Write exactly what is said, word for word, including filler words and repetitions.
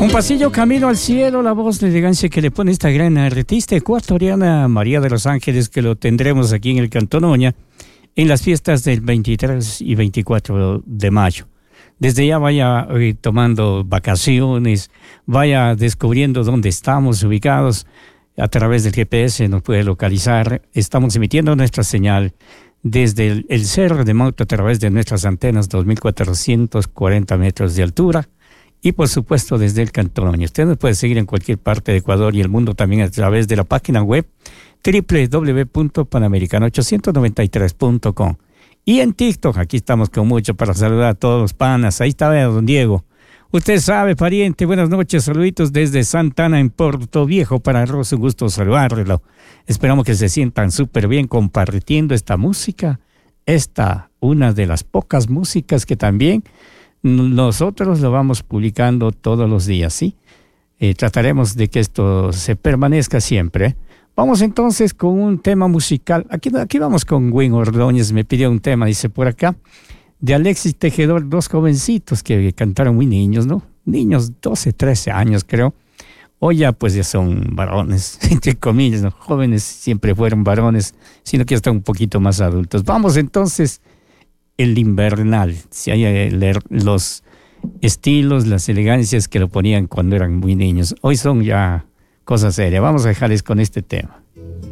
Pasillo Camino al Cielo, la voz de elegancia que le pone esta gran artista ecuatoriana María de los Ángeles, que lo tendremos aquí en el Cantón Oña en las fiestas del veintitrés y veinticuatro de mayo. Desde ya vaya eh, tomando vacaciones, vaya descubriendo dónde estamos ubicados. A través del G P S nos puede localizar. Estamos emitiendo nuestra señal desde el, el Cerro de Mauta a través de nuestras antenas, dos mil cuatrocientos cuarenta metros de altura. Y por supuesto desde el Cantón Oña. Usted nos puede seguir en cualquier parte de Ecuador y el mundo también a través de la página web doble u doble u doble u punto panamericano ochocientos noventa y tres punto com. Y en TikTok, aquí estamos con mucho para saludar a todos los panas. Ahí está, vea, don Diego. Usted sabe, pariente, buenas noches, saluditos desde Santa Ana en Puerto Viejo. Para Rosa, un gusto saludarlo. Esperamos que se sientan súper bien compartiendo esta música. Esta, una de las pocas músicas que también nosotros lo vamos publicando todos los días, ¿sí? Eh, trataremos de que esto se permanezca siempre, ¿eh? Vamos entonces con un tema musical. Aquí, aquí vamos con Gwen Ordóñez. Me pidió un tema, dice por acá, de Alexis Tejedor, dos jovencitos que cantaron muy niños, ¿no? Niños, doce, trece años creo. Hoy ya pues ya son varones, entre comillas, ¿no? Jóvenes siempre fueron varones, sino que ya están un poquito más adultos. Vamos entonces... El Invernal, si hay los estilos, las elegancias que lo ponían cuando eran muy niños. Hoy son ya cosas serias. Vamos a dejarles con este tema.